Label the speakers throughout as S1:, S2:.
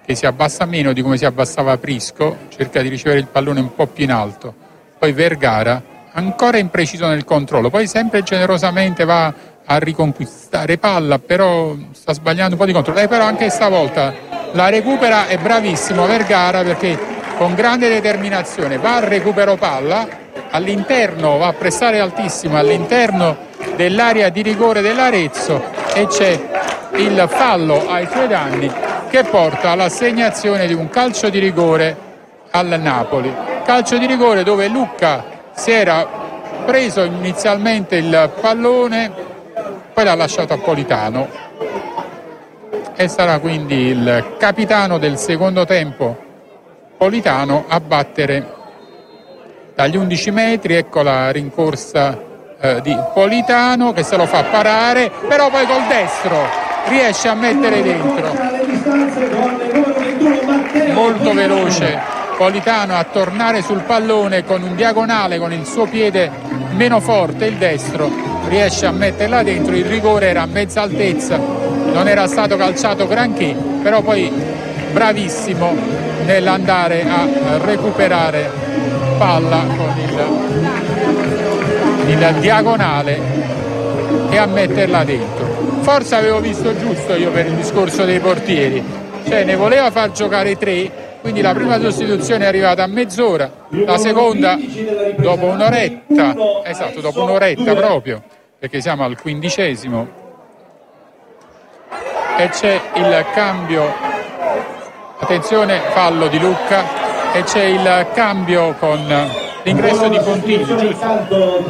S1: che si abbassa meno di come si abbassava Prisco, cerca di ricevere il pallone un po' più in alto, poi Vergara ancora impreciso nel controllo, poi sempre generosamente va a riconquistare palla, però sta sbagliando un po' di controllo, però anche stavolta la recupera, è bravissimo Vergara perché con grande determinazione va al recupero palla, all'interno va a pressare altissimo all'interno dell'area di rigore dell'Arezzo e c'è il fallo ai suoi danni che porta all'assegnazione di un calcio di rigore al Napoli. Calcio di rigore dove Lucca si era preso inizialmente il pallone, poi l'ha lasciato a Politano e sarà quindi il capitano del secondo tempo, Politano, a battere dagli 11 metri. Ecco la rincorsa di Politano che se lo fa parare, però poi col destro riesce a mettere dentro, molto veloce Politano a tornare sul pallone con un diagonale, con il suo piede meno forte, il destro, riesce a metterla dentro. Il rigore era a mezza altezza, non era stato calciato granché, però poi bravissimo nell'andare a recuperare palla con il diagonale e a metterla dentro. Forse avevo visto giusto io per il discorso dei portieri, cioè ne voleva far giocare 3, quindi la prima sostituzione è arrivata a mezz'ora, la seconda dopo un'oretta, esatto, dopo un'oretta proprio, perché siamo al 15° e c'è il cambio, attenzione, fallo di Lucca, e c'è il cambio con l'ingresso di Contini, giusto?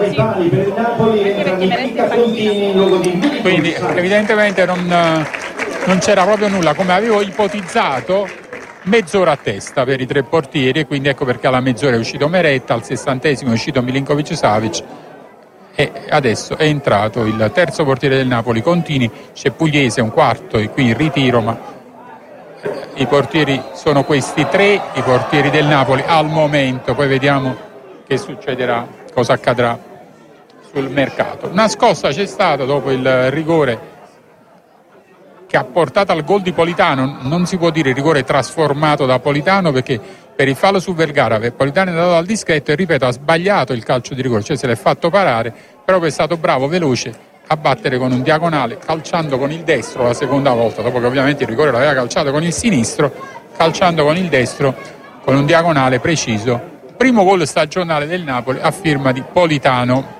S1: Quindi evidentemente non c'era proprio nulla, come avevo ipotizzato, mezz'ora a testa per i 3 portieri, e quindi ecco perché alla mezz'ora è uscito Meretta, al 60° è uscito Milinkovic-Savic e adesso è entrato il terzo portiere del Napoli, Contini. C'è Pugliese, un quarto, e qui in ritiro, ma i portieri sono questi 3, i portieri del Napoli al momento, poi vediamo che succederà, cosa accadrà sul mercato. Una scossa c'è stata dopo il rigore che ha portato al gol di Politano, non si può dire rigore trasformato da Politano perché per il fallo su Vergara Politano è andato al dischetto e ripeto ha sbagliato il calcio di rigore, cioè se l'è fatto parare, però è stato bravo, veloce a battere con un diagonale, calciando con il destro la seconda volta, dopo che ovviamente il rigore l'aveva calciato con il sinistro, calciando con il destro con un diagonale preciso. Primo gol stagionale del Napoli a firma di Politano,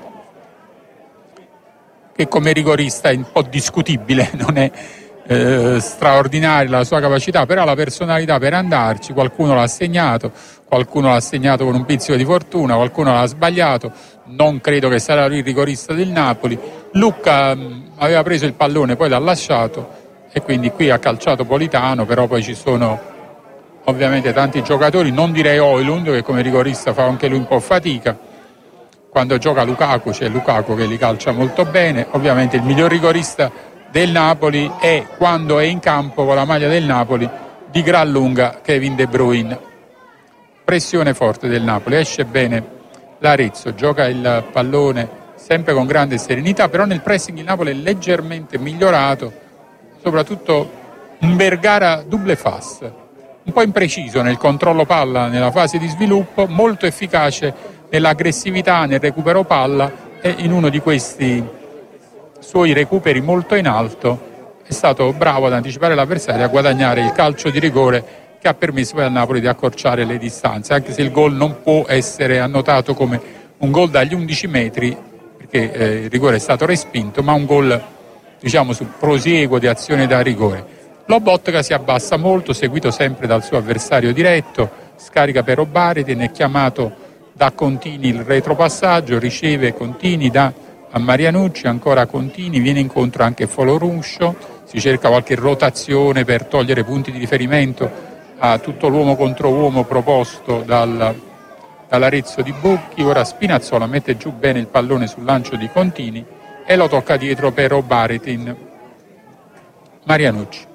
S1: che come rigorista è un po' discutibile, non è straordinaria la sua capacità, però ha la personalità per andarci. Qualcuno l'ha segnato con un pizzico di fortuna, qualcuno l'ha sbagliato, non credo che sarà lui il rigorista del Napoli. Lucca aveva preso il pallone, poi l'ha lasciato e quindi qui ha calciato Politano, però poi ci sono ovviamente tanti giocatori, non direi Højlund che come rigorista fa anche lui un po' fatica. Quando gioca Lukaku c'è Lukaku che li calcia molto bene, ovviamente il miglior rigorista del Napoli è, quando è in campo con la maglia del Napoli, di gran lunga Kevin De Bruyne. Pressione forte del Napoli, esce bene l'Arezzo, gioca il pallone sempre con grande serenità, però nel pressing il Napoli è leggermente migliorato, soprattutto un Vergara double fast, un po' impreciso nel controllo palla nella fase di sviluppo, molto efficace nell'aggressività, nel recupero palla, e in uno di questi suoi recuperi molto in alto è stato bravo ad anticipare l'avversario, a guadagnare il calcio di rigore che ha permesso poi al Napoli di accorciare le distanze, anche se il gol non può essere annotato come un gol dagli 11 metri perché il rigore è stato respinto, ma un gol diciamo su prosieguo di azione da rigore. Lobotka si abbassa molto, seguito sempre dal suo avversario diretto, scarica per Obariti, è chiamato da Contini il retropassaggio, riceve Contini da a Marianucci, ancora Contini, viene incontro anche Foloruscio, si cerca qualche rotazione per togliere punti di riferimento a tutto l'uomo contro uomo proposto dall'Arezzo di Bucchi. Ora Spinazzola mette giù bene il pallone sul lancio di Contini e lo tocca dietro per Obaritin. Marianucci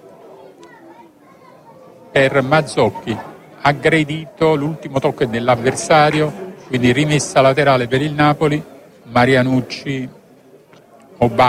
S1: per Mazzocchi, aggredito, l'ultimo tocco è dell'avversario, quindi rimessa laterale per il Napoli. Marianucci,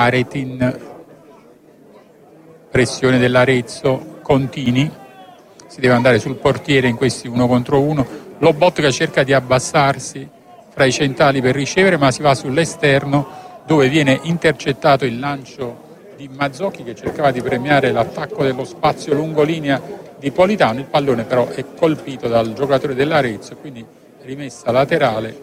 S1: Obaritin, pressione dell'Arezzo, Contini, si deve andare sul portiere in questi 1 contro 1. Lobotka cerca di abbassarsi fra i centrali per ricevere, ma si va sull'esterno dove viene intercettato il lancio di Mazzocchi, che cercava di premiare l'attacco dello spazio lungolinea di Politano. Il pallone però è colpito dal giocatore dell'Arezzo, quindi rimessa laterale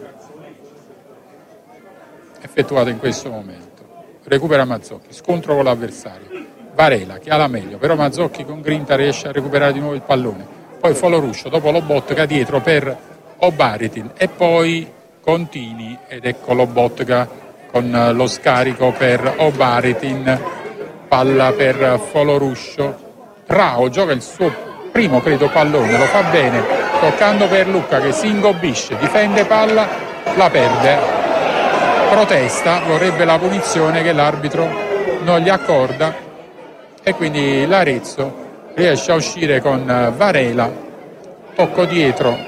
S1: effettuata in questo momento. Recupera Mazzocchi, scontro con l'avversario. Varela che ha la meglio, però Mazzocchi con grinta riesce a recuperare di nuovo il pallone. Poi Foloruscio dopo Lobotka dietro per Obaritin e poi Contini, ed ecco Lobotka con lo scarico per Obaritin, palla per Foloruscio. Rao gioca il suo primo credo pallone, lo fa bene, toccando per Lucca che si ingobbisce, difende palla, la perde, protesta, vorrebbe la punizione che l'arbitro non gli accorda e quindi l'Arezzo riesce a uscire con Varela, tocco dietro,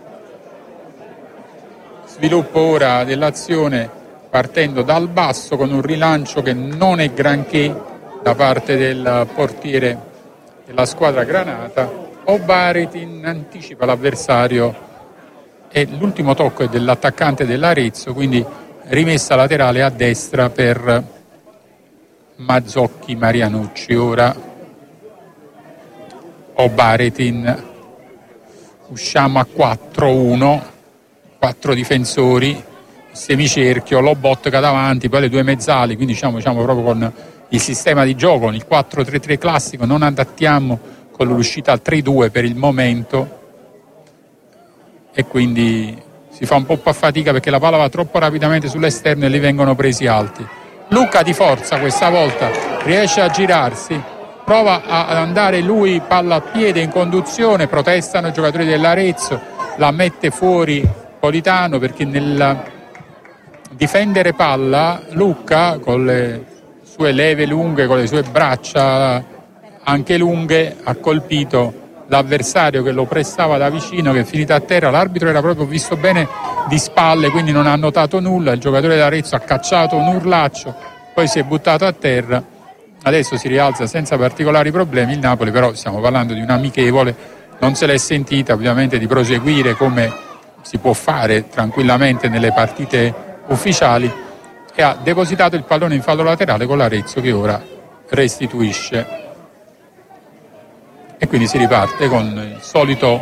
S1: sviluppo ora dell'azione partendo dal basso con un rilancio che non è granché da parte del portiere della squadra granata. Obaritin anticipa l'avversario e l'ultimo tocco è dell'attaccante dell'Arezzo, quindi rimessa laterale a destra per Mazzocchi Marianucci. Ora Obaritin, usciamo a 4-1, 4 difensori, semicerchio, Lobotka davanti, poi le 2 mezzali, quindi diciamo proprio con il sistema di gioco, con il 4-3-3 classico, non adattiamo con l'uscita al 3-2 per il momento e quindi si fa un po' a fatica perché la palla va troppo rapidamente sull'esterno e li vengono presi alti. Lucca di forza questa volta riesce a girarsi, prova ad andare lui, palla a piede in conduzione, protestano i giocatori dell'Arezzo, la mette fuori Politano perché nel difendere palla Lucca con le sue leve lunghe, con le sue braccia anche lunghe, ha colpito l'avversario che lo pressava da vicino, che è finito a terra. L'arbitro era proprio visto bene di spalle, quindi non ha notato nulla. Il giocatore d'Arezzo ha cacciato un urlaccio, poi si è buttato a terra, adesso si rialza senza particolari problemi. Il Napoli però, stiamo parlando di un amichevole, non se l'è sentita ovviamente di proseguire come si può fare tranquillamente nelle partite ufficiali e ha depositato il pallone in fallo laterale con l'Arezzo che ora restituisce. E quindi si riparte con il solito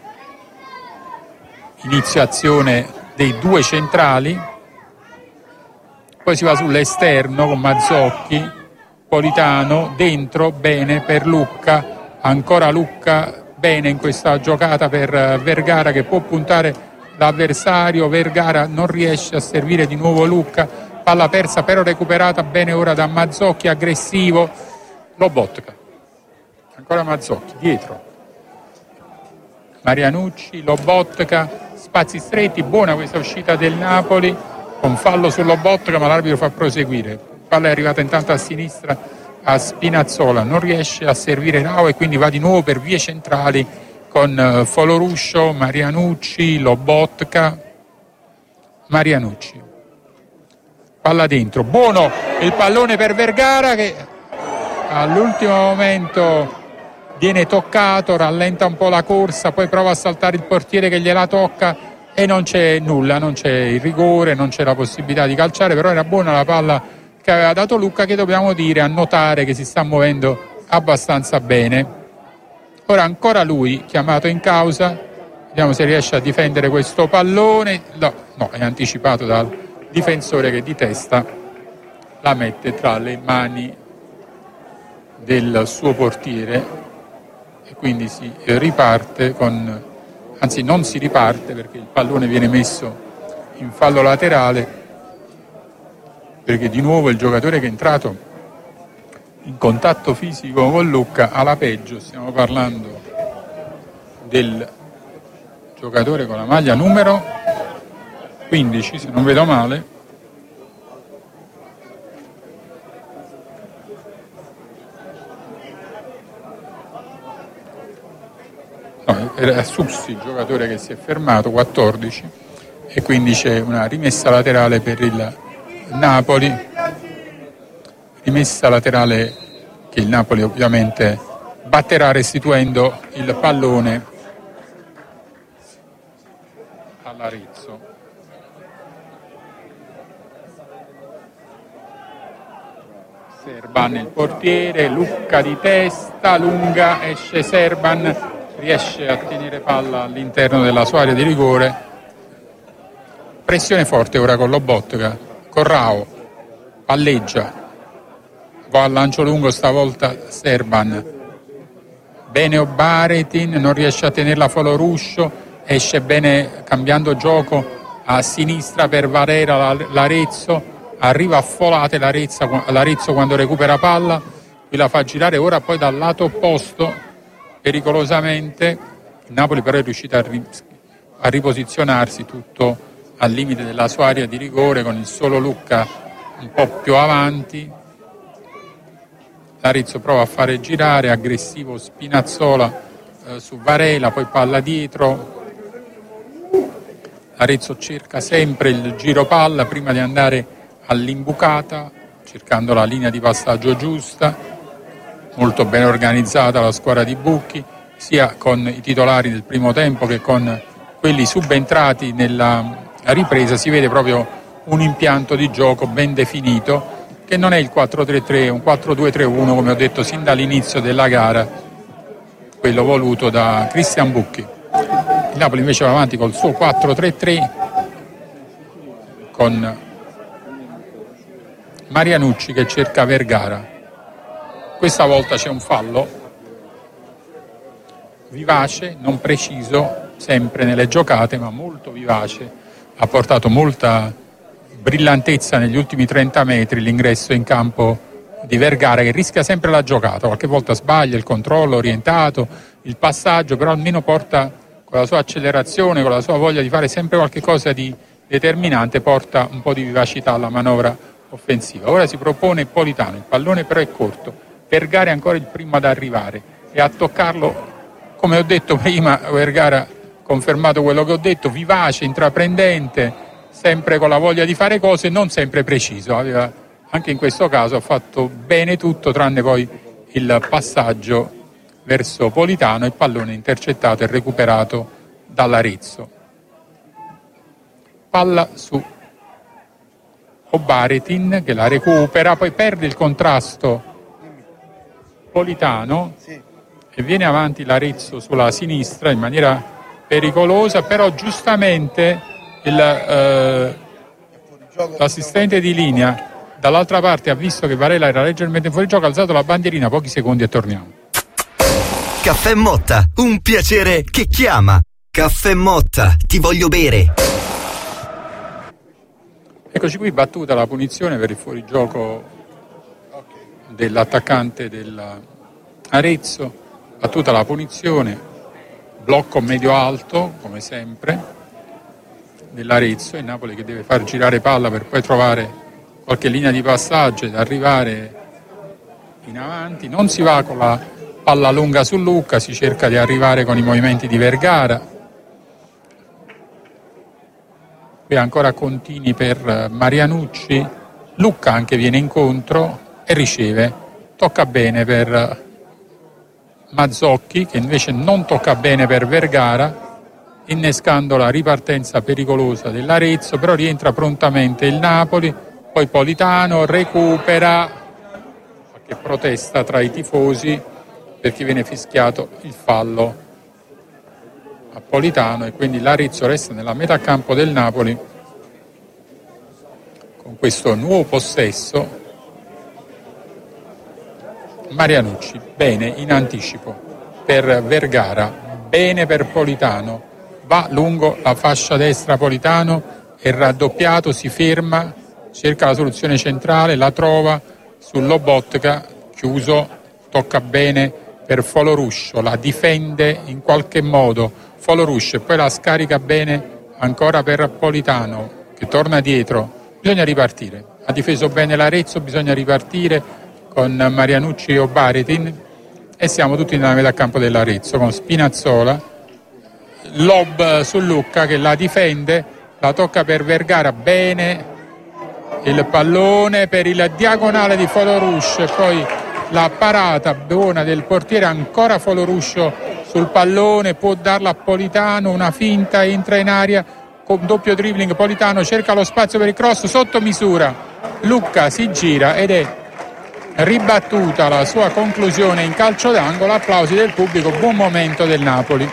S1: inizio azione dei 2 centrali, poi si va sull'esterno con Mazzocchi, Politano, dentro, bene per Lucca, ancora Lucca, bene in questa giocata per Vergara che può puntare l'avversario, Vergara non riesce a servire di nuovo Lucca, palla persa però recuperata bene ora da Mazzocchi, aggressivo, Lobotka. Ancora Mazzocchi, dietro. Marianucci, Lobotka, spazi stretti, buona questa uscita del Napoli, con fallo su Lobotka ma l'arbitro fa proseguire. Palla è arrivata intanto a sinistra a Spinazzola, non riesce a servire Rao e quindi va di nuovo per vie centrali con Foloruscio, Marianucci, Lobotka, Marianucci. Palla dentro, buono il pallone per Vergara che all'ultimo momento viene toccato, rallenta un po' la corsa, poi prova a saltare il portiere che gliela tocca e non c'è nulla, non c'è il rigore, non c'è la possibilità di calciare, però era buona la palla che aveva dato Lucca, che dobbiamo dire, a notare che si sta muovendo abbastanza bene. Ora ancora lui chiamato in causa, vediamo se riesce a difendere questo pallone, no, è anticipato dal difensore che di testa la mette tra le mani del suo portiere. Quindi si riparte anzi non si riparte perché il pallone viene messo in fallo laterale, perché di nuovo il giocatore che è entrato in contatto fisico con Lucca ha la peggio. Stiamo parlando del giocatore con la maglia numero 15, se non vedo male. No, era Sussi il giocatore che si è fermato, 14, e quindi c'è una rimessa laterale per il Napoli, rimessa laterale che il Napoli ovviamente batterà restituendo il pallone all'Arezzo. Serban il portiere, Lucca di testa, lunga, esce Serban, riesce a tenere palla all'interno della sua area di rigore. Pressione forte ora con Lobotka, Corrao, palleggia, va al lancio lungo stavolta Serban. Bene Obaretin, non riesce a tenerla Foloruscio, esce bene cambiando gioco a sinistra per Varela l'Arezzo, arriva a Folate l'Arezzo quando recupera palla, qui la fa girare ora poi dal lato opposto pericolosamente. Il Napoli però è riuscito a riposizionarsi tutto al limite della sua area di rigore con il solo Lucca un po' più avanti. L'Arezzo prova a fare girare, aggressivo Spinazzola su Varela, poi palla dietro. L'Arezzo cerca sempre il giro palla prima di andare all'imbucata, cercando la linea di passaggio giusta. Molto ben organizzata la squadra di Bucchi, sia con i titolari del primo tempo che con quelli subentrati nella ripresa. Si vede proprio un impianto di gioco ben definito, che non è il 4-3-3, un 4-2-3-1 come ho detto sin dall'inizio della gara, quello voluto da Cristian Bucchi. Il Napoli invece va avanti col suo 4-3-3 con Marianucci che cerca Vergara. Questa volta c'è un fallo vivace, non preciso sempre nelle giocate, ma molto vivace. Ha portato molta brillantezza negli ultimi 30 metri l'ingresso in campo di Vergara, che rischia sempre la giocata, qualche volta sbaglia il controllo orientato, il passaggio, però almeno porta con la sua accelerazione, con la sua voglia di fare sempre qualche cosa di determinante, porta un po' di vivacità alla manovra offensiva. Ora si propone Politano, il pallone però è corto, Vergara è ancora il primo ad arrivare e a toccarlo, come ho detto prima, Vergara ha confermato quello che ho detto, vivace, intraprendente, sempre con la voglia di fare cose, non sempre preciso. Anche in questo caso ha fatto bene tutto, tranne poi il passaggio verso Politano, il pallone intercettato e recuperato dall'Arezzo. Palla su Obaretin che la recupera, poi perde il contrasto Politano e viene avanti l'Arezzo sulla sinistra in maniera pericolosa, però giustamente l'assistente di linea dall'altra parte ha visto che Varela era leggermente fuori gioco, ha alzato la bandierina, pochi secondi e torniamo.
S2: Caffè Motta, un piacere che chiama. Caffè Motta, ti voglio bere.
S1: Eccoci qui, battuta la punizione per il fuorigioco dell'attaccante dell'Arezzo, battuta la punizione, blocco medio-alto come sempre dell'Arezzo, e Napoli che deve far girare palla per poi trovare qualche linea di passaggio ed arrivare in avanti. Non si va con la palla lunga su Lucca, si cerca di arrivare con i movimenti di Vergara. Qui ancora Contini per Marianucci, Lucca anche viene incontro e riceve, tocca bene per Mazzocchi che invece non tocca bene per Vergara, innescando la ripartenza pericolosa dell'Arezzo, però rientra prontamente il Napoli, poi Politano recupera, qualche protesta tra i tifosi perché viene fischiato il fallo a Politano e quindi l'Arezzo resta nella metà campo del Napoli con questo nuovo possesso. Marianucci, bene in anticipo per Vergara, bene per Politano, va lungo la fascia destra Politano, è raddoppiato, si ferma, cerca la soluzione centrale, la trova su Lobotka, chiuso, tocca bene per Foloruscio, la difende in qualche modo Foloruscio e poi la scarica bene ancora per Politano che torna dietro. Bisogna ripartire, ha difeso bene l'Arezzo, bisogna ripartire con Marianucci e Obaretin e siamo tutti nella metà campo dell'Arezzo con Spinazzola, lob su Lucca che la difende, la tocca per Vergara, bene il pallone per il diagonale di Foloruscio e poi la parata buona del portiere, ancora Foloruscio sul pallone, può darla a Politano, una finta, entra in aria con doppio dribbling, Politano cerca lo spazio per il cross sotto misura, Lucca si gira ed è ribattuta la sua conclusione in calcio d'angolo. Applausi del pubblico, buon momento del Napoli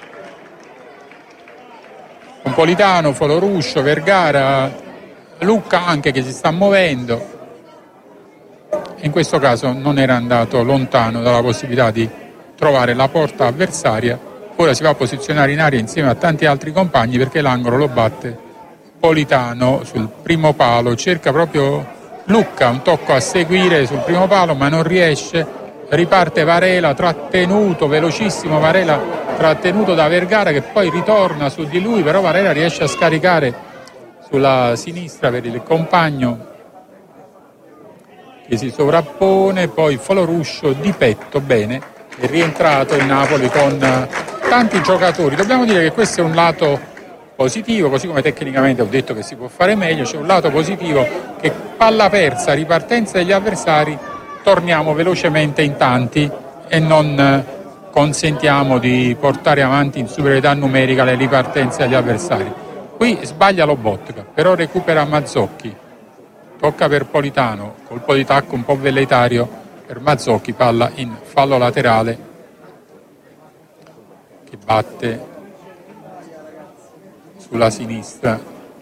S1: con Politano, Foloruscio, Vergara, Lucca anche che si sta muovendo. In questo caso non era andato lontano dalla possibilità di trovare la porta avversaria. Ora si va a posizionare in aria insieme a tanti altri compagni perché l'angolo lo batte Politano sul primo palo, cerca proprio Lucca, un tocco a seguire sul primo palo ma non riesce, riparte Varela, trattenuto, velocissimo Varela, trattenuto da Vergara che poi ritorna su di lui, però Varela riesce a scaricare sulla sinistra per il compagno che si sovrappone, poi Foloruscio di petto, bene, è rientrato il Napoli con tanti giocatori. Dobbiamo dire che questo è un lato positivo, così come tecnicamente ho detto che si può fare meglio, c'è un lato positivo che palla persa, ripartenza degli avversari, torniamo velocemente in tanti e non consentiamo di portare avanti in superiorità numerica le ripartenze degli avversari. Qui sbaglia Lobotka, però recupera Mazzocchi. Tocca per Politano, colpo di tacco un po' velleitario per Mazzocchi, palla in fallo laterale che batte sulla sinistra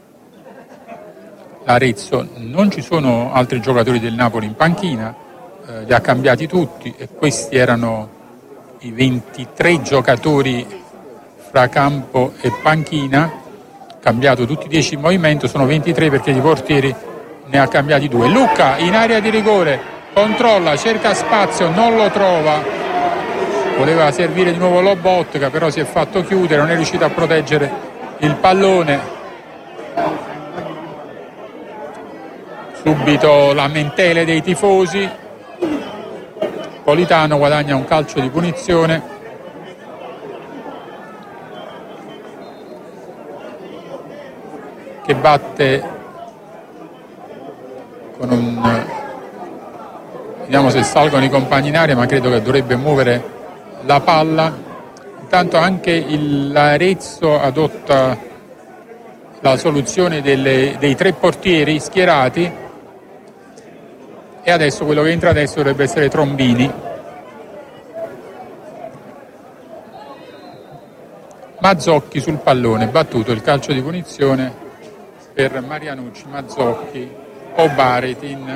S1: l'Arezzo. Non ci sono altri giocatori del Napoli in panchina, li ha cambiati tutti e questi erano i 23 giocatori fra campo e panchina, cambiato tutti 10 in movimento, sono 23 perché i portieri ne ha cambiati 2. Lucca in area di rigore, controlla, cerca spazio, non lo trova, voleva servire di nuovo Lobotka, però si è fatto chiudere, non è riuscito a proteggere il pallone. Subito lamentele dei tifosi, Politano guadagna un calcio di punizione. Che batte con un... vediamo se salgono i compagni in aria, ma credo che dovrebbe muovere la palla. Intanto anche l'Arezzo adotta la soluzione dei 3 portieri schierati e adesso quello che entra adesso dovrebbe essere Trombini. Mazzocchi sul pallone, battuto il calcio di punizione per Marianucci, Mazzocchi, Obaretin,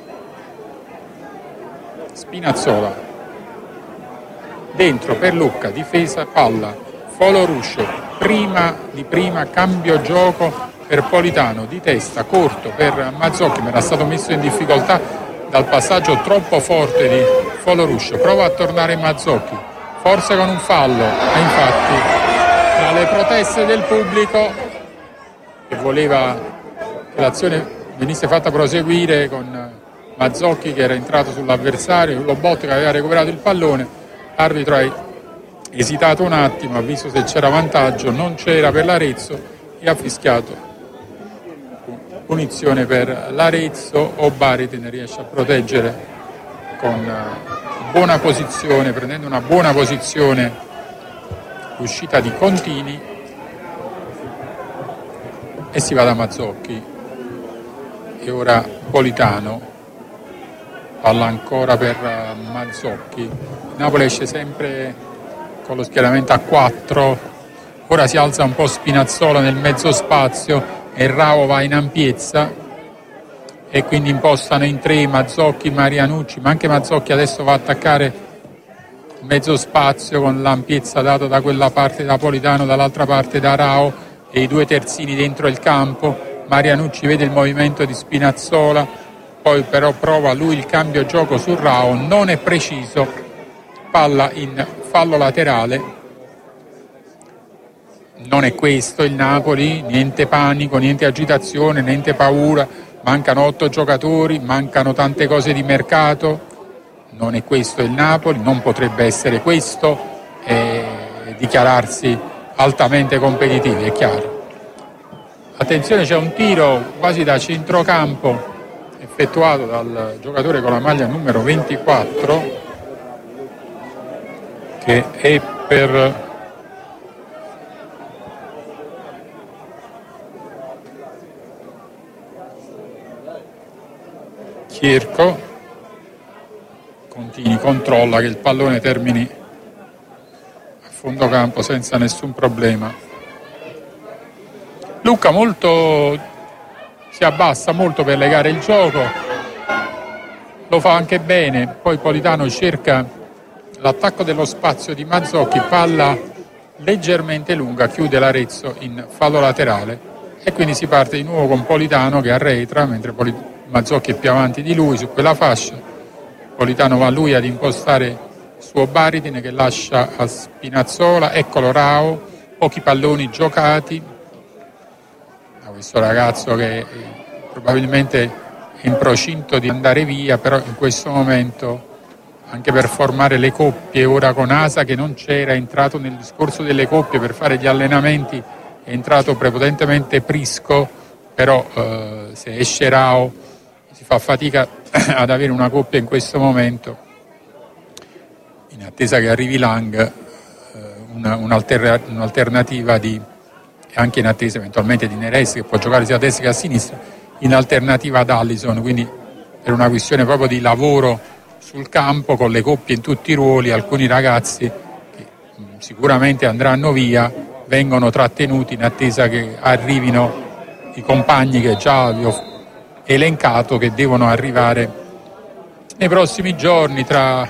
S1: Spinazzola. Dentro per Lucca, difesa, palla, Foloruscio, prima cambio gioco per Politano, di testa, corto per Mazzocchi, ma era stato messo in difficoltà dal passaggio troppo forte di Foloruscio. Prova a tornare Mazzocchi, forse con un fallo, e infatti tra le proteste del pubblico che voleva che l'azione venisse fatta proseguire con Mazzocchi che era entrato sull'avversario, Lobotka che aveva recuperato il pallone, l'arbitro ha esitato un attimo, ha visto se c'era vantaggio, non c'era per l'Arezzo e ha fischiato punizione per l'Arezzo. Obaretin riesce a proteggere con buona posizione, prendendo una buona posizione l'uscita di Contini e si va da Mazzocchi. E ora Politano, palla ancora per Mazzocchi. Napoli esce sempre con lo schieramento a 4, ora si alza un po' Spinazzola nel mezzo spazio e Rao va in ampiezza e quindi impostano in 3 Mazzocchi, Marianucci, ma anche Mazzocchi adesso va a attaccare mezzo spazio con l'ampiezza data da quella parte da Politano, dall'altra parte da Rao e i 2 terzini dentro il campo. Marianucci vede il movimento di Spinazzola, poi però prova lui il cambio gioco su Rao, non è preciso, palla in fallo laterale. Non è questo il Napoli, niente panico, niente agitazione, niente paura, mancano 8 giocatori, mancano tante cose di mercato, non è questo il Napoli, non potrebbe essere questo e dichiararsi altamente competitivi, è chiaro. Attenzione, c'è un tiro quasi da centrocampo e effettuato dal giocatore con la maglia numero 24, che è per Chierco. Contini, controlla che il pallone termini a fondo campo senza nessun problema. Lucca si abbassa molto per legare il gioco, lo fa anche bene, poi Politano cerca l'attacco dello spazio di Mazzocchi, palla leggermente lunga, chiude l'Arezzo in fallo laterale e quindi si parte di nuovo con Politano che arretra, mentre Mazzocchi è più avanti di lui su quella fascia. Politano va lui ad impostare il suo Baridin che lascia a Spinazzola, eccolo Rao, pochi palloni giocati da questo ragazzo che probabilmente è in procinto di andare via, però in questo momento anche per formare le coppie, ora con Asa che non c'era, è entrato nel discorso delle coppie per fare gli allenamenti, è entrato prepotentemente Prisco, però se esce Rao si fa fatica ad avere una coppia in questo momento, in attesa che arrivi Lang, un'alternativa anche in attesa eventualmente di Neres che può giocare sia a destra che a sinistra, in alternativa ad Allison, quindi per una questione proprio di lavoro sul campo con le coppie in tutti i ruoli. Alcuni ragazzi che sicuramente andranno via vengono trattenuti in attesa che arrivino i compagni che già vi ho elencato, che devono arrivare nei prossimi giorni. Tra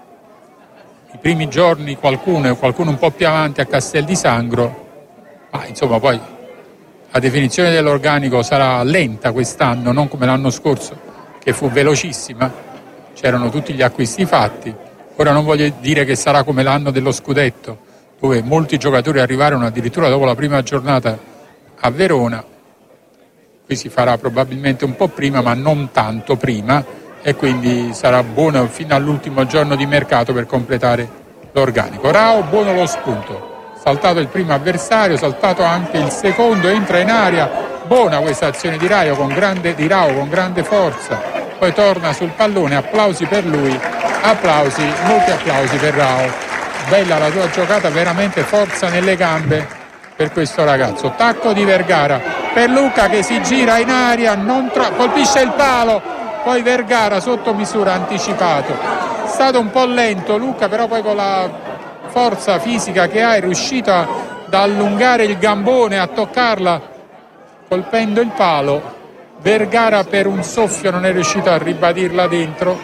S1: i primi giorni qualcuno un po' più avanti a Castel di Sangro, ma insomma poi la definizione dell'organico sarà lenta quest'anno, non come l'anno scorso che fu velocissima, c'erano tutti gli acquisti fatti. Ora non voglio dire che sarà come l'anno dello scudetto, dove molti giocatori arrivarono addirittura dopo la prima giornata a Verona. Qui si farà probabilmente un po' prima, ma non tanto prima, e quindi sarà buono fino all'ultimo giorno di mercato per completare l'organico. Rao, buono lo spunto, saltato il primo avversario, saltato anche il secondo, entra in aria, buona questa azione di Rao con grande forza, poi torna sul pallone, applausi per lui, molti applausi per Rao, bella la tua giocata, veramente forza nelle gambe per questo ragazzo. Tacco di Vergara per Lucca che si gira in aria, colpisce il palo, poi Vergara sotto misura anticipato, è stato un po' lento Lucca, però poi con la forza fisica che ha è riuscito ad allungare il gambone, a toccarla colpendo il palo. Vergara per un soffio non è riuscito a ribadirla dentro.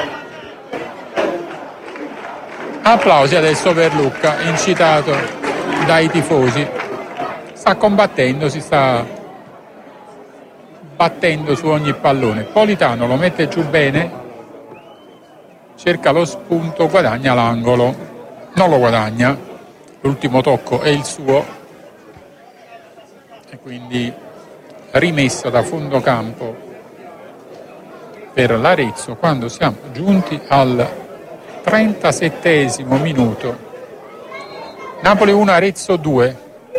S1: Applausi adesso per Lucca, incitato dai tifosi, sta combattendo, si sta battendo su ogni pallone. Politano lo mette giù bene, cerca lo spunto, guadagna l'angolo, non lo guadagna, l'ultimo tocco è il suo e quindi rimessa da fondo campo per l'Arezzo quando siamo giunti al 37esimo minuto. Napoli 1, Arezzo 2.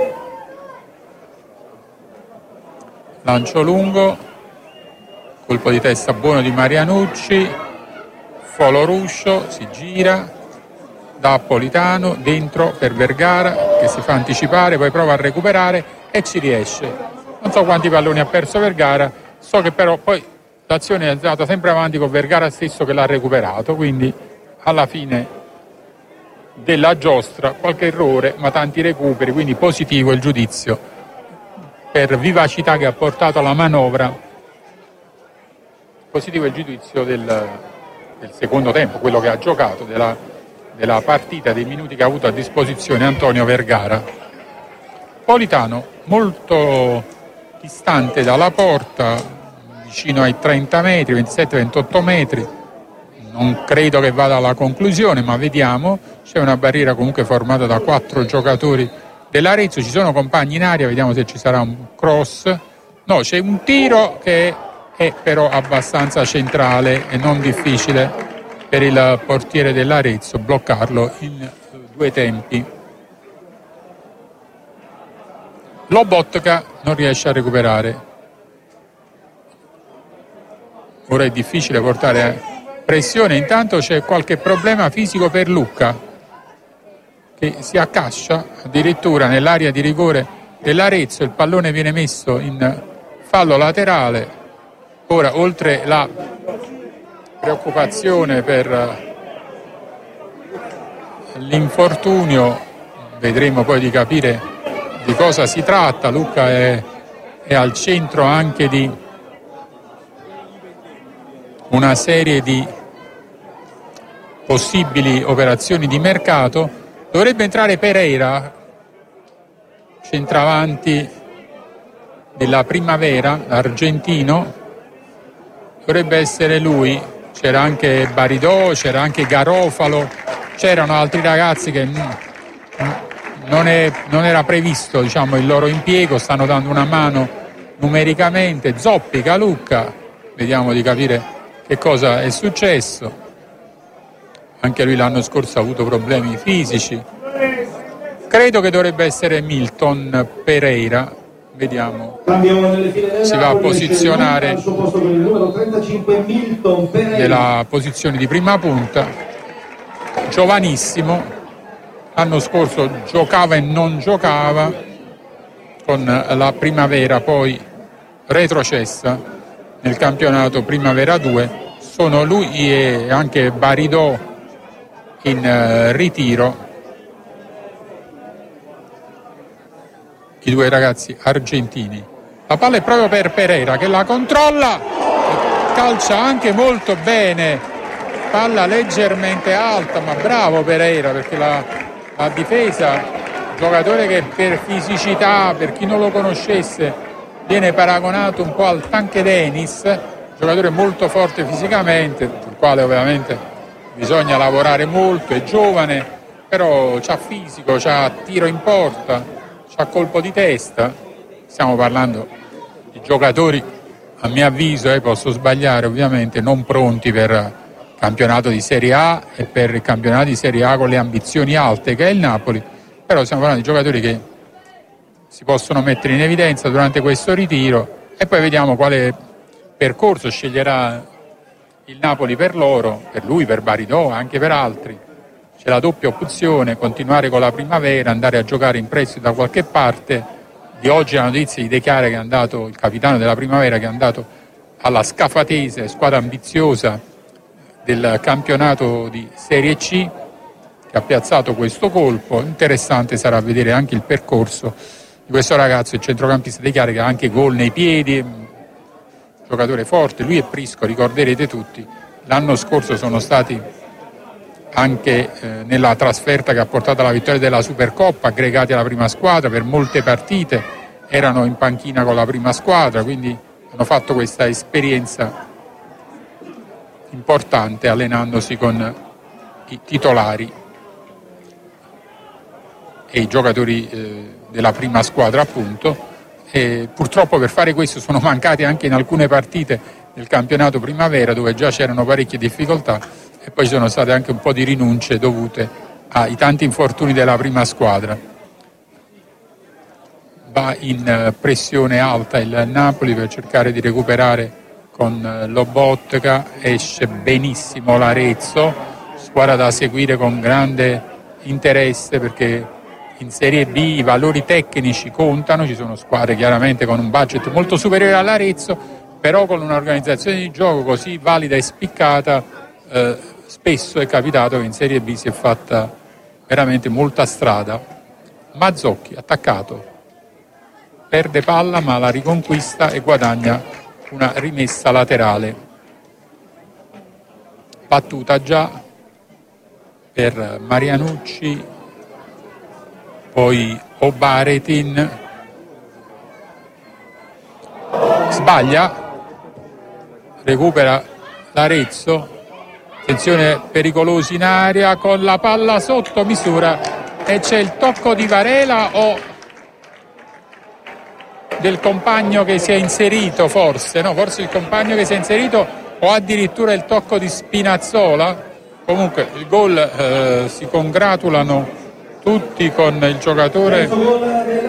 S1: Lancio lungo, colpo di testa buono di Marianucci, Folo Ruscio, si gira, da a Politano, dentro per Vergara che si fa anticipare, poi prova a recuperare e ci riesce. Non so quanti palloni ha perso Vergara, so che però poi l'azione è andata sempre avanti con Vergara stesso che l'ha recuperato, quindi alla fine della giostra qualche errore ma tanti recuperi, quindi positivo il giudizio per vivacità che ha portato alla manovra, positivo il giudizio del secondo tempo, quello che ha giocato, della partita, dei minuti che ha avuto a disposizione Antonio Vergara. Politano molto distante dalla porta, vicino ai 30 metri, 27-28 metri, non credo che vada alla conclusione, ma vediamo. C'è una barriera comunque formata da 4 giocatori dell'Arezzo, ci sono compagni in aria, vediamo se ci sarà un cross. No, c'è un tiro che è però abbastanza centrale e non difficile per il portiere dell'Arezzo bloccarlo in 2 tempi. Lobotka non riesce a recuperare. ora è difficile portare pressione. Intanto c'è qualche problema fisico per Lucca, che si accascia addirittura nell'area di rigore dell'Arezzo. Il pallone viene messo in fallo laterale. Ora, oltre la preoccupazione per l'infortunio, vedremo poi di capire di cosa si tratta. Lucca è al centro anche di una serie di possibili operazioni di mercato. Dovrebbe entrare Pereira, centravanti della Primavera, argentino. Dovrebbe essere lui. C'era anche Baridò, c'era anche Garofalo, c'erano altri ragazzi che non era previsto, diciamo, il loro impiego. Stanno dando una mano numericamente. Zoppica Lucca, vediamo di capire che cosa è successo. Anche lui l'anno scorso ha avuto problemi fisici. Credo che dovrebbe essere Milton Pereira. Vediamo, si va a posizionare nella posizione di prima punta. Giovanissimo, l'anno scorso giocava e non giocava con la Primavera, poi retrocessa nel campionato Primavera 2. Sono lui e anche Baridò in ritiro, i due ragazzi argentini. La palla è proprio per Pereira, che la controlla, calcia anche molto bene, palla leggermente alta, ma bravo Pereira, perché la difesa, giocatore che per fisicità, per chi non lo conoscesse, viene paragonato un po' al Tanque Denis, giocatore molto forte fisicamente, sul quale ovviamente bisogna lavorare molto, è giovane, però c'ha fisico, c'ha tiro in porta, c'ha colpo di testa. Stiamo parlando di giocatori, a mio avviso, posso sbagliare ovviamente, non pronti per campionato di Serie A e per il campionato di Serie A con le ambizioni alte che è il Napoli, però stiamo parlando di giocatori che si possono mettere in evidenza durante questo ritiro e poi vediamo quale percorso sceglierà il Napoli per loro, per lui, per Baridò, anche per altri. C'è la doppia opzione, continuare con la Primavera, andare a giocare in prestito da qualche parte. Di oggi la notizia di De Chiara, che è andato, il capitano della Primavera, che è andato alla Scafatese, squadra ambiziosa del campionato di Serie C, che ha piazzato questo colpo. Interessante sarà vedere anche il percorso di questo ragazzo, il centrocampista De Chiara, che ha anche gol nei piedi, giocatore forte. Lui e Prisco, ricorderete tutti, l'anno scorso sono stati anche nella trasferta che ha portato alla vittoria della Supercoppa, aggregati alla prima squadra per molte partite, erano in panchina con la prima squadra, quindi hanno fatto questa esperienza importante allenandosi con i titolari e i giocatori della prima squadra, appunto. E purtroppo per fare questo sono mancati anche in alcune partite del campionato Primavera, dove già c'erano parecchie difficoltà, e poi ci sono state anche un po' di rinunce dovute ai tanti infortuni della prima squadra. Va in pressione alta il Napoli per cercare di recuperare con Lobotka, esce benissimo l'Arezzo, squadra da seguire con grande interesse, perché in Serie B i valori tecnici contano. Ci sono squadre chiaramente con un budget molto superiore all'Arezzo, però con un'organizzazione di gioco così valida e spiccata spesso è capitato che in Serie B si è fatta veramente molta strada. Mazzocchi, attaccato, perde palla ma la riconquista e guadagna una rimessa laterale. Battuta già per Marianucci, poi Obaretin, sbaglia, recupera l'Arezzo. Attenzione, pericolosi in area con la palla sotto misura, e c'è il tocco di Varela o del compagno che si è inserito, forse il compagno che si è inserito, o addirittura il tocco di Spinazzola. Comunque il gol, si congratulano tutti con il giocatore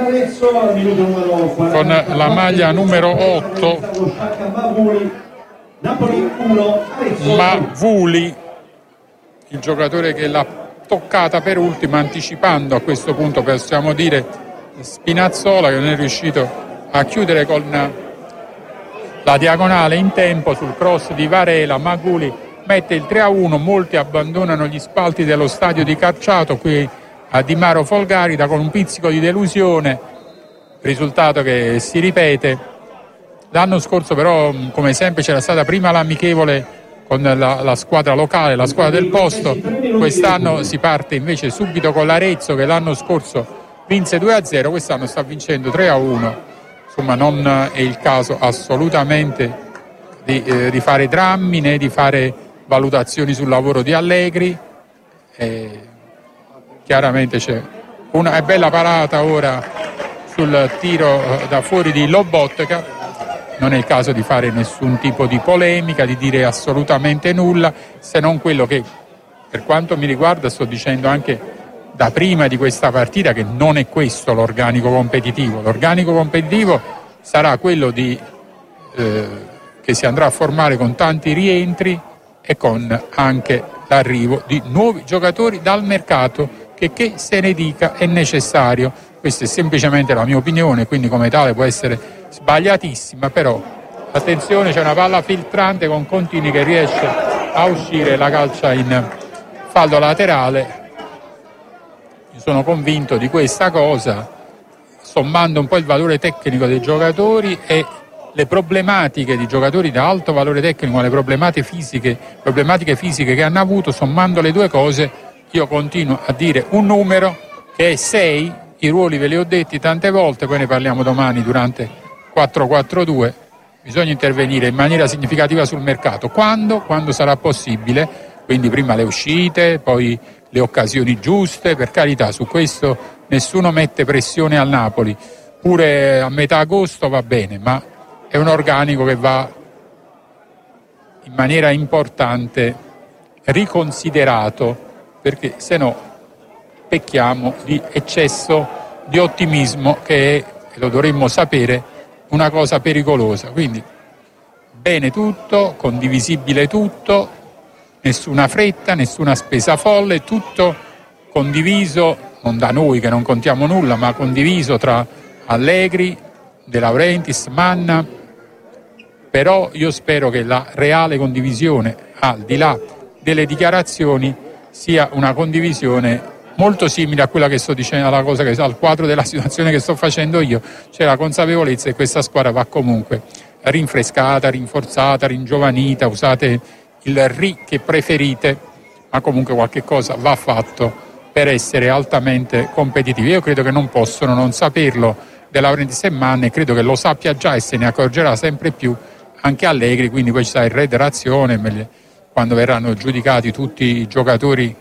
S1: con la maglia numero 8, Mavuli, il giocatore che l'ha toccata per ultimo, anticipando a questo punto possiamo dire Spinazzola, che non è riuscito a chiudere con la diagonale in tempo sul cross di Varela. Maguli mette il 3-1, molti abbandonano gli spalti dello stadio di Cacciato qui a Di Maro Folgarida con un pizzico di delusione, risultato che si ripete. L'anno scorso però, come sempre, c'era stata prima l'amichevole con la squadra locale, la squadra del posto. Quest'anno si parte invece subito con l'Arezzo, che l'anno scorso vinse 2-0, quest'anno sta vincendo 3-1. Insomma, non è il caso assolutamente di fare drammi né di fare valutazioni sul lavoro di Allegri. Chiaramente c'è una bella parata ora sul tiro da fuori di Lobotka. Non è il caso di fare nessun tipo di polemica, di dire assolutamente nulla, se non quello che, per quanto mi riguarda, sto dicendo anche da prima di questa partita, che non è questo l'organico competitivo. L'organico competitivo sarà quello che si andrà a formare con tanti rientri e con anche l'arrivo di nuovi giocatori dal mercato, che se ne dica è necessario. Questa è semplicemente la mia opinione, quindi come tale può essere sbagliatissima, però attenzione, c'è una palla filtrante con Contini che riesce a uscire, la calcia in fallo laterale. Io sono convinto di questa cosa, sommando un po' il valore tecnico dei giocatori e le problematiche di giocatori da alto valore tecnico, le problematiche fisiche che hanno avuto, sommando le due cose, io continuo a dire un numero che è 6, i ruoli ve li ho detti tante volte, poi ne parliamo domani durante 4-4-2, bisogna intervenire in maniera significativa sul mercato, quando sarà possibile, quindi prima le uscite, poi le occasioni giuste, per carità, su questo nessuno mette pressione al Napoli, pure a metà agosto va bene, ma è un organico che va in maniera importante riconsiderato, perché se no pecchiamo di eccesso di ottimismo, che è, e lo dovremmo sapere, una cosa pericolosa. Quindi bene tutto, condivisibile tutto, nessuna fretta, nessuna spesa folle, tutto condiviso, non da noi che non contiamo nulla, ma condiviso tra Allegri, De Laurentiis, Manna. Però io spero che la reale condivisione, al di là delle dichiarazioni, sia una condivisione molto simile a quella che sto dicendo, al quadro della situazione che sto facendo io. C'è la consapevolezza che questa squadra va comunque rinfrescata, rinforzata, ringiovanita, usate il che preferite, ma comunque qualche cosa va fatto per essere altamente competitivi. Io credo che non possono non saperlo De Laurentiis e Manna, e credo che lo sappia già e se ne accorgerà sempre più anche Allegri, quindi poi ci sarà il re dell'azione quando verranno giudicati tutti i giocatori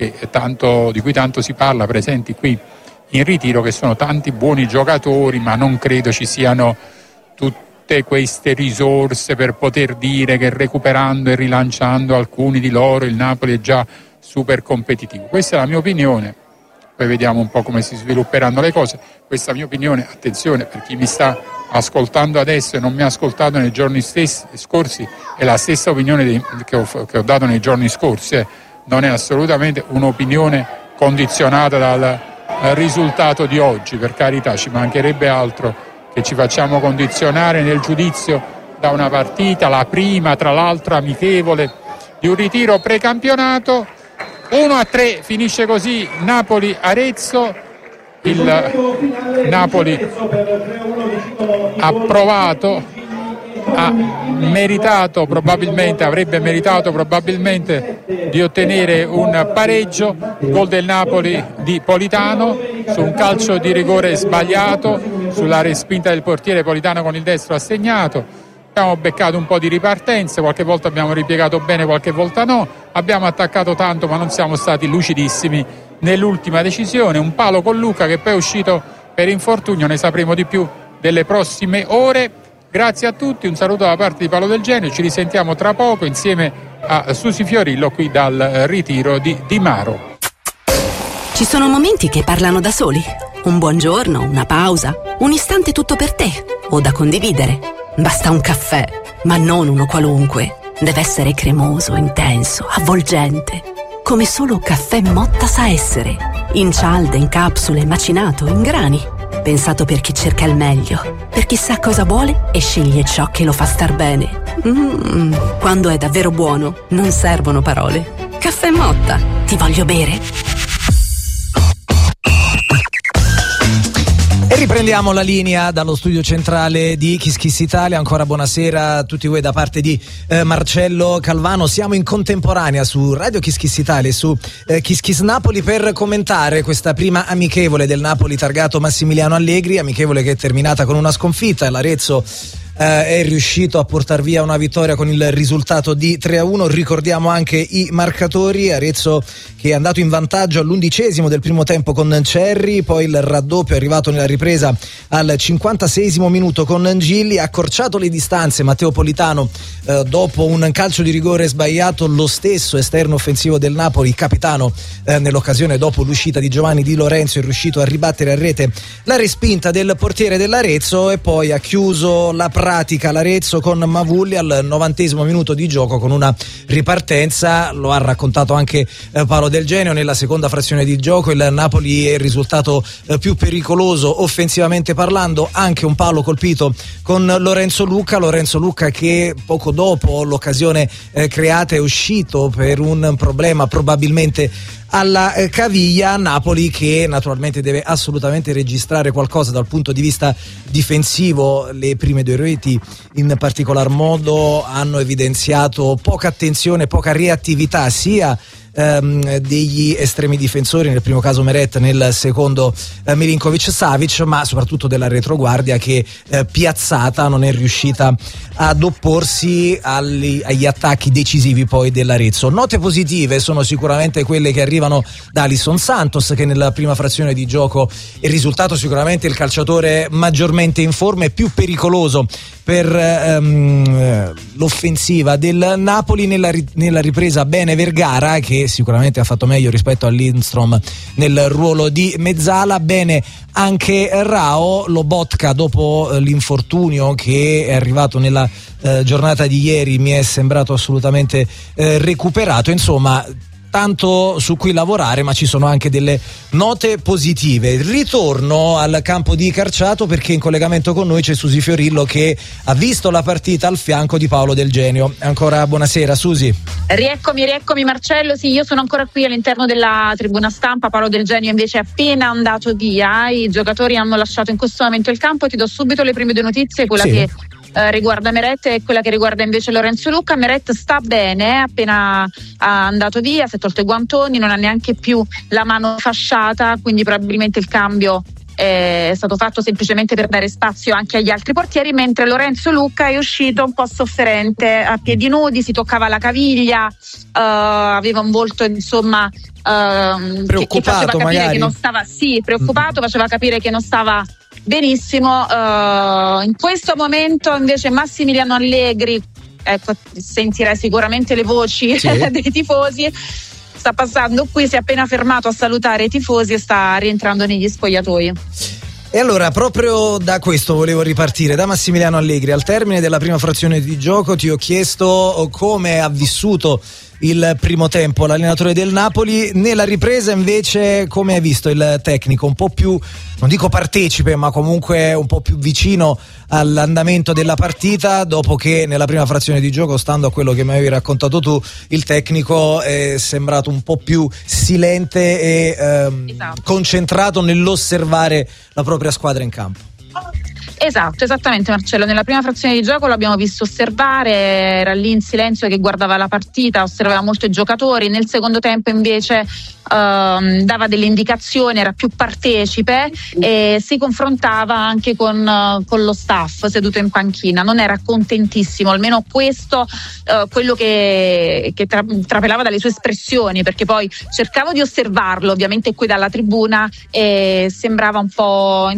S1: di cui tanto si parla, presenti qui in ritiro, che sono tanti buoni giocatori, ma non credo ci siano tutte queste risorse per poter dire che recuperando e rilanciando alcuni di loro il Napoli è già super competitivo. Questa è la mia opinione, poi vediamo un po' come si svilupperanno le cose. Questa è la mia opinione, attenzione, per chi mi sta ascoltando adesso e non mi ha ascoltato nei giorni scorsi, è la stessa opinione che ho dato nei giorni scorsi, non è assolutamente un'opinione condizionata dal risultato di oggi, per carità, ci mancherebbe altro che ci facciamo condizionare nel giudizio da una partita, la prima tra l'altro amichevole di un ritiro precampionato. 1-3 finisce così Napoli-Arezzo. Il Napoli ha provato, avrebbe meritato probabilmente di ottenere un pareggio. Gol del Napoli di Politano su un calcio di rigore sbagliato, sulla respinta del portiere. Politano con il destro ha segnato. Abbiamo beccato un po' di ripartenze, qualche volta abbiamo ripiegato bene, qualche volta no, abbiamo attaccato tanto ma non siamo stati lucidissimi nell'ultima decisione. Un palo con Luca che poi è uscito per infortunio, ne sapremo di più delle prossime ore. Grazie a tutti, un saluto da parte di Paolo Del Genio, ci risentiamo tra poco insieme a Susi Fiorillo qui dal ritiro di Di Maro.
S3: Ci sono momenti che parlano da soli, un buongiorno, una pausa, un istante tutto per te o da condividere. Basta un caffè ma non uno qualunque. Deve essere cremoso, intenso, avvolgente, come solo Caffè Motta sa essere. In cialde, in capsule, macinato, in grani. Pensato per chi cerca il meglio, per chi sa cosa vuole e sceglie ciò che lo fa star bene. Quando è davvero buono, non servono parole. Caffè Motta, ti voglio bere.
S4: E riprendiamo la linea dallo studio centrale di Kiss Kiss Italia. Ancora buonasera a tutti voi da parte di Marcello Calvano. Siamo in contemporanea su Radio Kiss Kiss Italia e su Kiss Kiss Napoli per commentare questa prima amichevole del Napoli targato Massimiliano Allegri, amichevole che è terminata con una sconfitta. L'Arezzo è riuscito a portar via una vittoria con il risultato di 3-1. Ricordiamo anche i marcatori: Arezzo che è andato in vantaggio all'11° del primo tempo con Cerri, poi il raddoppio è arrivato nella ripresa al 56° minuto con Gilli, ha accorciato le distanze Matteo Politano dopo un calcio di rigore sbagliato. Lo stesso esterno offensivo del Napoli, capitano nell'occasione dopo l'uscita di Giovanni Di Lorenzo, è riuscito a ribattere a rete la respinta del portiere dell'Arezzo, e poi ha chiuso la pratica l'Arezzo con Mavulli al 90° minuto di gioco con una ripartenza. Lo ha raccontato anche Paolo Del Genio nella seconda frazione di gioco. Il Napoli è il risultato più pericoloso offensivamente parlando, anche un palo colpito con Lorenzo Lucca che poco dopo l'occasione creata è uscito per un problema probabilmente alla caviglia. Napoli che naturalmente deve assolutamente registrare qualcosa dal punto di vista difensivo. Le prime due reti in particolar modo hanno evidenziato poca attenzione, poca reattività sia degli estremi difensori, nel primo caso Meret, nel secondo Milinkovic-Savic, ma soprattutto della retroguardia che piazzata non è riuscita ad opporsi agli attacchi decisivi poi dell'Arezzo. Note positive sono sicuramente quelle che arrivano da Alisson Santos, che nella prima frazione di gioco è risultato sicuramente il calciatore maggiormente in forma e più pericoloso per l'offensiva del Napoli. Nella ripresa bene Vergara, che sicuramente ha fatto meglio rispetto a Lindstrom nel ruolo di mezzala. Bene anche Rao. Lobotka, dopo l'infortunio che è arrivato nella giornata di ieri, mi è sembrato assolutamente recuperato. Insomma, tanto su cui lavorare, ma ci sono anche delle note positive. Ritorno al campo di Carciato perché in collegamento con noi c'è Susi Fiorillo che ha visto la partita al fianco di Paolo Del Genio. Ancora buonasera Susi.
S5: Rieccomi Marcello, sì, io sono ancora qui all'interno della tribuna stampa. Paolo Del Genio invece è appena andato via, i giocatori hanno lasciato in questo momento il campo e ti do subito le prime due notizie, quella che riguarda Meret e quella che riguarda invece Lorenzo Lucca. Meret sta bene, è appena andato via, si è tolto i guantoni, non ha neanche più la mano fasciata, quindi probabilmente il cambio è stato fatto semplicemente per dare spazio anche agli altri portieri, mentre Lorenzo Lucca è uscito un po' sofferente, a piedi nudi, si toccava la caviglia, aveva un volto insomma
S4: preoccupato,
S5: che faceva capire
S4: magari.
S5: Che non stava preoccupato, faceva capire che non stava benissimo. In questo momento invece Massimiliano Allegri, ecco, sentirei sicuramente le voci dei tifosi, sta passando qui, si è appena fermato a salutare i tifosi e sta rientrando negli spogliatoi.
S4: E allora proprio da questo volevo ripartire, da Massimiliano Allegri. Al termine della prima frazione di gioco ti ho chiesto come ha vissuto il primo tempo l'allenatore del Napoli. Nella ripresa invece come hai visto il tecnico? Un po' più, non dico partecipe, ma comunque un po' più vicino all'andamento della partita, dopo che nella prima frazione di gioco, stando a quello che mi avevi raccontato tu, il tecnico è sembrato un po' più silente e concentrato nell'osservare la propria squadra in campo.
S5: Esatto, esattamente Marcello, nella prima frazione di gioco l'abbiamo visto osservare, era lì in silenzio che guardava la partita, osservava molto i giocatori. Nel secondo tempo invece dava delle indicazioni, era più partecipe e si confrontava anche con lo staff seduto in panchina. Non era contentissimo, almeno questo quello che trapelava dalle sue espressioni, perché poi cercavo di osservarlo ovviamente qui dalla tribuna e sembrava un po'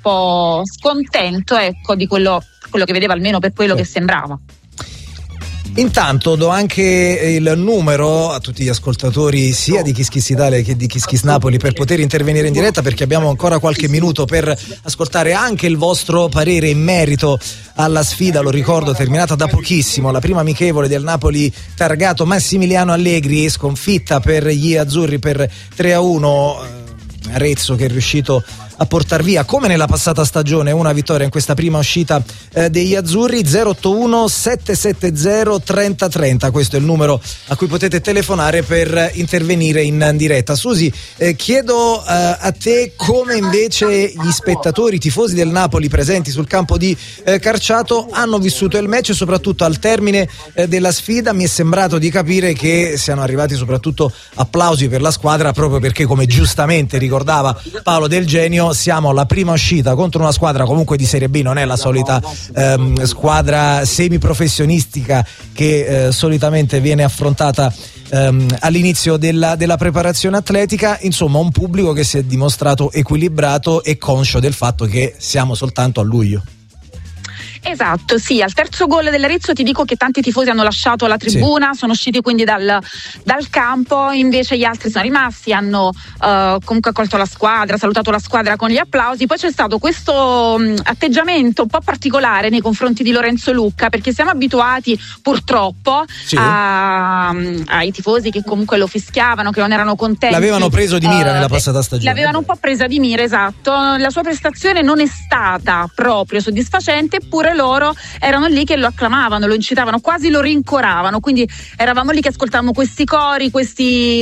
S5: scontento, ecco, di quello che vedeva, almeno per quello che sembrava.
S4: Intanto do anche il numero a tutti gli ascoltatori sia di Kiss Kiss Italia che di Kiss Kiss Napoli per poter intervenire in diretta, perché abbiamo ancora qualche minuto per ascoltare anche il vostro parere in merito alla sfida, lo ricordo, terminata da pochissimo, la prima amichevole del Napoli targato Massimiliano Allegri, sconfitta per gli azzurri per 3-1, Arezzo che è riuscito a portar via, come nella passata stagione, una vittoria in questa prima uscita degli azzurri. 081 770 3030, questo è il numero a cui potete telefonare per intervenire in diretta. Susi, chiedo a te come invece gli spettatori, i tifosi del Napoli presenti sul campo di Carciato hanno vissuto il match e soprattutto al termine della sfida. Mi è sembrato di capire che siano arrivati soprattutto applausi per la squadra, proprio perché, come giustamente ricordava Paolo Del Genio, siamo alla prima uscita contro una squadra comunque di Serie B, non è la solita squadra semiprofessionistica che solitamente viene affrontata all'inizio della preparazione atletica. Insomma, un pubblico che si è dimostrato equilibrato e conscio del fatto che siamo soltanto a luglio.
S5: Esatto, sì, al terzo gol dell'Arezzo ti dico che tanti tifosi hanno lasciato la tribuna, sì, sono usciti quindi dal campo, invece gli altri sono rimasti, hanno comunque accolto la squadra, salutato la squadra con gli applausi. Poi c'è stato questo atteggiamento un po' particolare nei confronti di Lorenzo Lucca, perché siamo abituati purtroppo, sì, ai tifosi che comunque lo fischiavano, che non erano contenti.
S4: L'avevano preso di mira nella passata stagione.
S5: L'avevano un po' presa di mira, esatto. La sua prestazione non è stata proprio soddisfacente, eppure loro erano lì che lo acclamavano, lo incitavano, quasi lo rincoravano, quindi eravamo lì che ascoltavamo questi cori, questi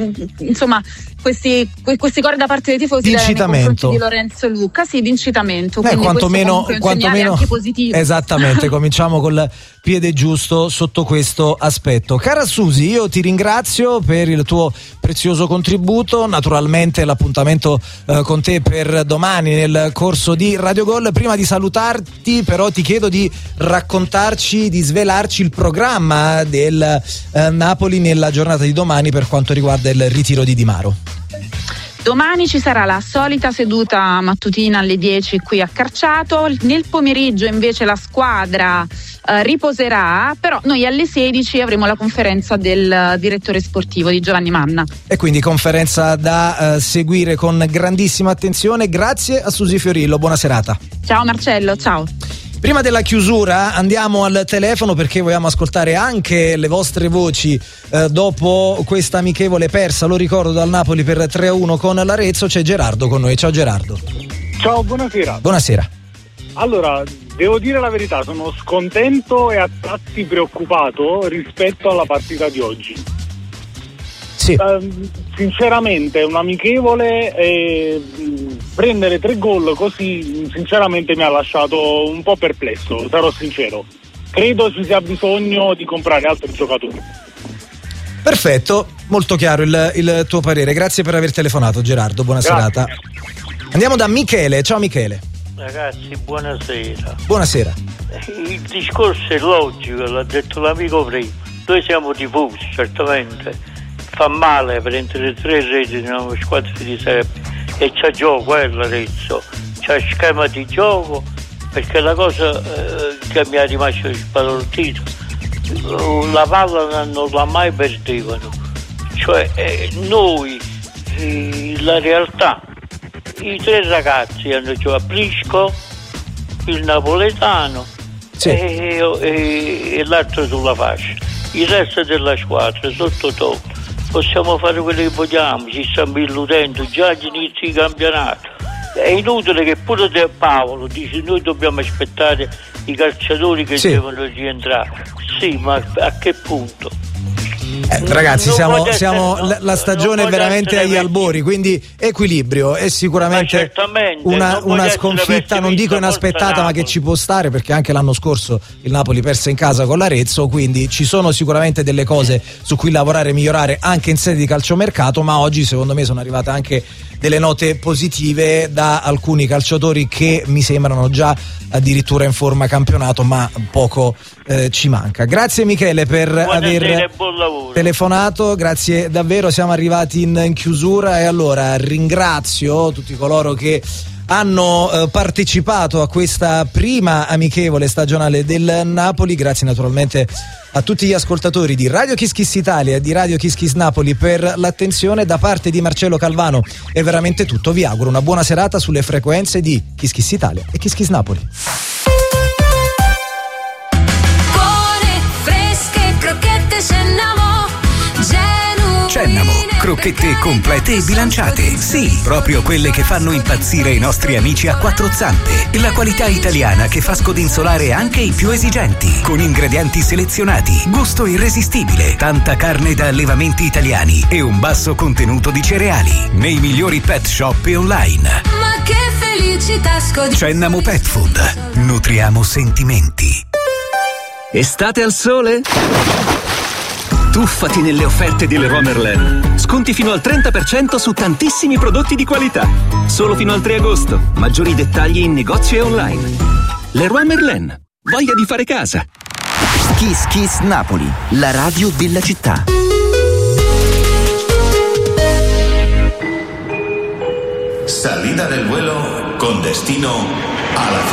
S5: cori da parte dei tifosi nei confronti di Lorenzo Lucca, sì, di incitamento, quindi quantomeno anche positivo.
S4: Esattamente, cominciamo col piede giusto sotto questo aspetto. Cara Susi, io ti ringrazio per il tuo prezioso contributo, naturalmente l'appuntamento con te per domani nel corso di Radio Gol. Prima di salutarti però ti chiedo di raccontarci, di svelarci il programma del Napoli nella giornata di domani per quanto riguarda il ritiro di Di Maro.
S5: Domani ci sarà la solita seduta mattutina alle 10 qui a Carciato, nel pomeriggio invece la squadra riposerà, però noi alle 16 avremo la conferenza del direttore sportivo di Giovanni Manna.
S4: E quindi conferenza da seguire con grandissima attenzione. Grazie a Susi Fiorillo, buona serata.
S5: Ciao Marcello, ciao.
S4: Prima della chiusura andiamo al telefono perché vogliamo ascoltare anche le vostre voci dopo questa amichevole persa, lo ricordo, dal Napoli per 3-1 con l'Arezzo. C'è Gerardo con noi. Ciao Gerardo.
S6: Ciao, buonasera.
S4: Buonasera.
S6: Allora, devo dire la verità, sono scontento e a tratti preoccupato rispetto alla partita di oggi.
S4: Sì.
S6: Sinceramente un amichevole e prendere 3 gol così sinceramente mi ha lasciato un po' perplesso, sarò sincero. Credo ci sia bisogno di comprare altri giocatori.
S4: Perfetto, molto chiaro il tuo parere. Grazie per aver telefonato, Gerardo, buona serata. Andiamo da Michele. Ciao Michele.
S7: Ragazzi, buonasera.
S4: Buonasera.
S7: Il discorso è logico, l'ha detto l'amico prima. Noi siamo tifosi, certamente. Fa male prendere 3 reti in una squadra di Serie B, e c'ha gioco, l'Arezzo, c'ha schema di gioco, perché la cosa che mi ha rimasto sbalordito, la palla non la mai perdevano, cioè noi, la realtà, i 3 ragazzi hanno giocato Prisco, il napoletano, sì, e l'altro sulla fascia, il resto della squadra sotto top. Possiamo fare quello che vogliamo, ci stiamo illudendo già agli inizi di campionato. È inutile che pure De Paolo dice noi dobbiamo aspettare i calciatori che devono rientrare. Sì, ma a che punto?
S4: Ragazzi, la stagione è veramente agli albori, quindi equilibrio è sicuramente una sconfitta, non dico inaspettata, ma che ci può stare, perché anche l'anno scorso il Napoli perse in casa con l'Arezzo, quindi ci sono sicuramente delle cose su cui lavorare e migliorare anche in sede di calciomercato, ma oggi secondo me sono arrivate anche delle note positive da alcuni calciatori che mi sembrano già addirittura in forma campionato, ma poco ci manca. Grazie Michele per aver telefonato, grazie davvero, siamo arrivati in chiusura e allora ringrazio tutti coloro che hanno partecipato a questa prima amichevole stagionale del Napoli. Grazie naturalmente a tutti gli ascoltatori di Radio Kiss Kiss Italia e di Radio Kiss Kiss Napoli per l'attenzione. Da parte di Marcello Calvano è veramente tutto. Vi auguro una buona serata sulle frequenze di Kiss Kiss Italia e Kiss Kiss Napoli.
S8: Buone, fresche, crocchette
S9: Cennamo, crocchette complete e bilanciate. Sì, proprio quelle che fanno impazzire i nostri amici a quattro zampe. La qualità italiana che fa scodinzolare anche i più esigenti. Con ingredienti selezionati, gusto irresistibile, tanta carne da allevamenti italiani e un basso contenuto di cereali. Nei migliori pet shop e online.
S8: Ma che felicità
S9: Cennamo Pet Food. Nutriamo sentimenti.
S10: Estate al sole? Tuffati nelle offerte di Leroy Merlin. Sconti fino al 30% su tantissimi prodotti di qualità. Solo fino al 3 agosto. Maggiori dettagli in negozio e online. Leroy Merlin. Voglia di fare casa.
S2: Kiss Kiss Napoli, la radio della città.
S11: Salida del vuelo con destino a la